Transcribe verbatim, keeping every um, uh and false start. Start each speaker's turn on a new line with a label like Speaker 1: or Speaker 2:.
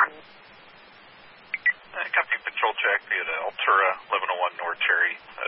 Speaker 1: Uh, Company Patrol Check via the Altura eleven oh one North Cherry. Uh,